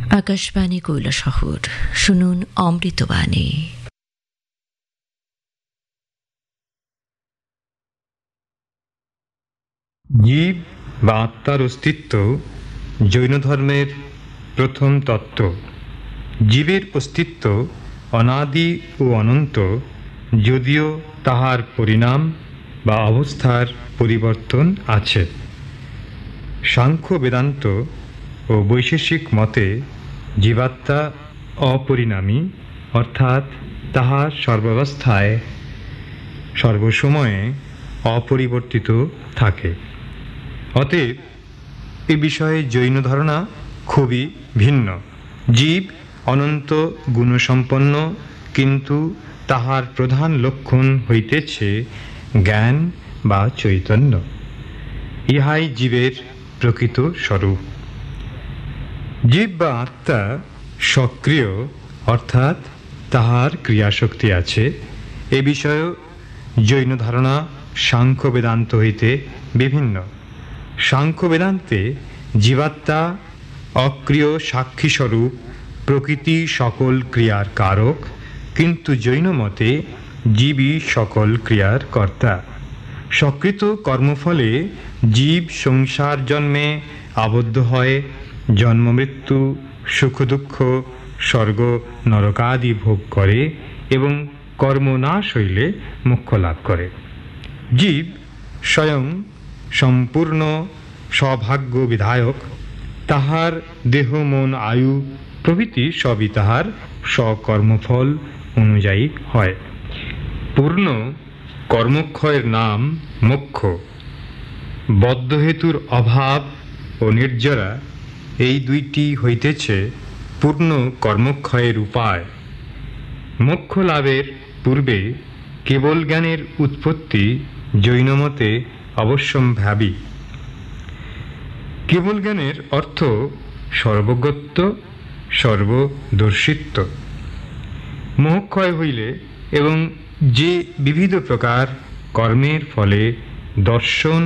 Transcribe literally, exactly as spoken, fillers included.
আকাশবাণী কৈলাসহর, শুনুন অমৃতবাণী। জীব বা আত্মার অস্তিত্ব জৈন ধর্মের প্রথম তত্ত্ব। জীবের অস্তিত্ব অনাদি ও অনন্ত, যদিও তাহার পরিণাম বা অবস্থার পরিবর্তন আছে। সাংখ্য বেদান্ত ও বৈশেষিক মতে জীবাত্মা অপরিণামী, অর্থাৎ তাহা সর্বাবস্থায় সর্বসময়ে অপরিবর্তিত থাকে। অতএব এ বিষয়ে জৈন ধারণা খুবই ভিন্ন। জীব অনন্ত গুণসম্পন্ন, কিন্তু তাহার প্রধান লক্ষণ হইতেছে জ্ঞান বা চৈতন্য। ইহাই জীবের প্রকৃত স্বরূপ। জীব বা আত্মা সক্রিয়, অর্থাৎ তাহার ক্রিয়াশক্তি আছে। এ বিষয়েও জৈন ধারণা সাংখ্য বেদান্ত হইতে বিভিন্ন। সাংখ্য বেদান্তে জীবাত্মা অক্রিয় সাক্ষীস্বরূপ, প্রকৃতি সকল ক্রিয়ার কারক, কিন্তু জৈন মতে জীবই সকল ক্রিয়ার কর্তা। সকৃত কর্মফলে জীব সংসার জন্মে আবদ্ধ হয়, জন্ম মৃত্যু, সুখ দুঃখ, স্বর্গ নরকাদি ভোগ করে এবং কর্ম নাশ হইলে মোক্ষ লাভ করে। জীব স্বয়ং সম্পূর্ণ সৌভাগ্য বিধায়ক। তাহার দেহ, মন, আয়ু প্রভৃতি সবই তাহার স্বকর্মফল অনুযায়ী হয়। পূর্ণ কর্মক্ষয়ের নাম মোক্ষ। বদ্ধহেতুর অভাব ও নির্জরা, এই দুইটি হইতেছে পূর্ণ কর্মক্ষয়ের উপায়। মোক্ষ লাভের পূর্বে কেবল জ্ঞানের উৎপত্তি জৈনমতে অবশ্যম্ভাবী। কেবল জ্ঞানের অর্থ সর্বজ্ঞত্ব, সর্বদর্শিত্ব। মোহক্ষয় হইলে এবং যে বিবিধ প্রকার কর্মের ফলে দর্শন